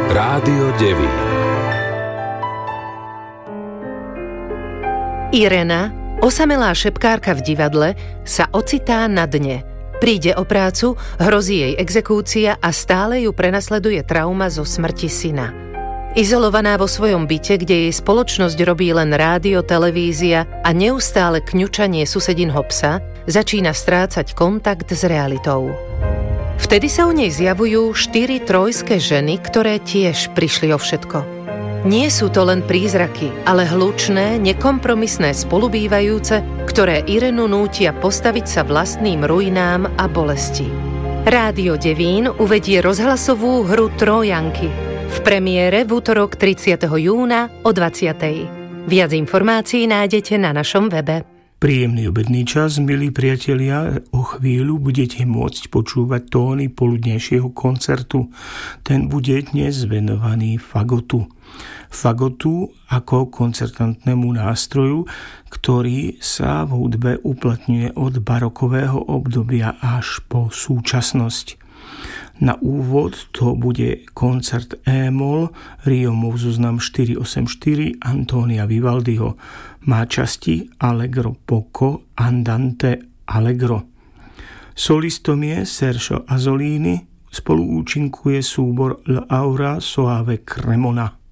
Rádio Devín. Irena, osamelá šepkárka v divadle, sa ocitá na dne. Príde o prácu, hrozí jej exekúcia a stále ju prenasleduje trauma zo smrti syna. Izolovaná vo svojom byte, kde jej spoločnosť robí len rádio, televízia a neustále kňučanie susedinho psa, začína strácať kontakt s realitou. Vtedy sa u nej zjavujú 4 trojské ženy, ktoré tiež prišli o všetko. Nie sú to len prízraky, ale hlučné, nekompromisné spolubývajúce, ktoré Irenu nútia postaviť sa vlastným ruinám a bolesti. Rádio Devín uvedie rozhlasovú hru Trójanky v premiére v útorok 30. júna o 20. Viac informácií nájdete na našom webe. Príjemný obedný čas, milí priatelia, o chvíľu budete môcť počúvať tóny poludnejšieho koncertu. Ten bude dnes venovaný fagotu. Fagotu ako koncertantnému nástroju, ktorý sa v hudbe uplatňuje od barokového obdobia až po súčasnosť. Na úvod to bude koncert E-moll Riomov zoznam 484 Antonia Vivaldiho. Má časti Allegro poco, Andante allegro. Solistom je Sergio Azzolini, spoluúčinkuje súbor L'Aura Soave Cremona.